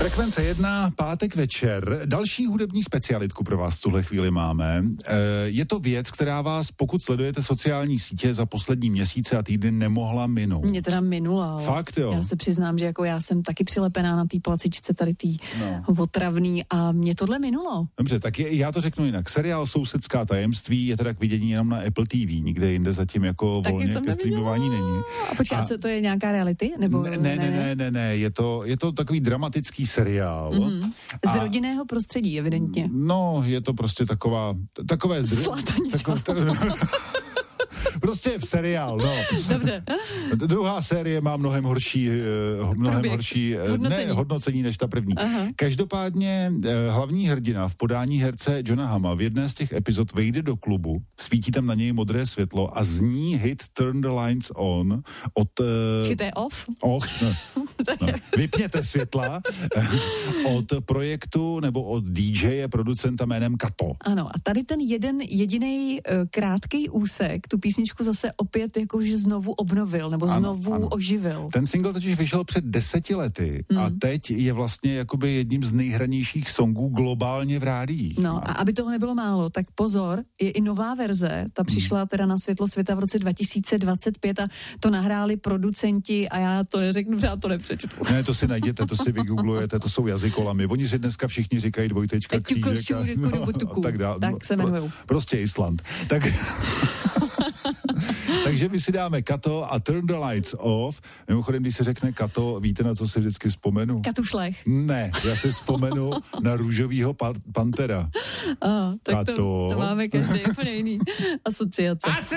Frekvence 1, pátek večer. Další hudební specialitku pro vás v tuhle chvíli máme. Je to věc, která vás, pokud sledujete sociální sítě, za poslední měsíce a týdny nemohla minout. Mě teda minula. Fakt, jo. Já se přiznám, že jako já jsem taky přilepená na té placičce tady tý otravný a mě tohle minulo. Dobře, tak já to řeknu jinak. Seriál Sousedská tajemství je teda k vidění jenom na Apple TV, nikde jinde zatím jako taky volně ke streamování není. A počkej, co to je nějaká reality? Nebo ne, je to takový dramatický seriál. Mm-hmm. Z rodinného prostředí, evidentně. No, je to prostě takové prostě v seriál, no. Dobře. Druhá série má mnohem horší hodnocení než ta první. Aha. Každopádně hlavní hrdina v podání herce Johna Hamma v jedné z těch epizod vejde do klubu, svítí tam na něj modré světlo a zní hit Turn the Lights On od... Hit je off? Off, no. Vypněte světla od projektu nebo od DJ producenta jménem Kato. Ano, a tady ten jeden jediný krátký úsek, tu písničku zase opět jakože znovu obnovil, nebo znovu oživil. Ten single totiž vyšel před 10 lety a teď je vlastně jakoby jedním z nejhranějších songů globálně v rádiích. No a aby toho nebylo málo, tak pozor, je i nová verze, ta přišla teda na světlo světa v roce 2025 a to nahráli producenti a já to neřeknu, že já to nepřečtu. Ne, to si najděte, to si vygooglujete, to jsou jazykolamy. Oni si dneska všichni říkají dvojtečka, křížek a tak dále. Tak se jmenujou. Prostě Island. Tak... Takže my si dáme Kato a Turn the Lights Off. Mimochodem, když se řekne Kato, víte, na co si vždycky vzpomenu? Katušlech. Ne, já si vzpomenu na růžovýho pantera. Tak to máme každý úplně jiný asociace.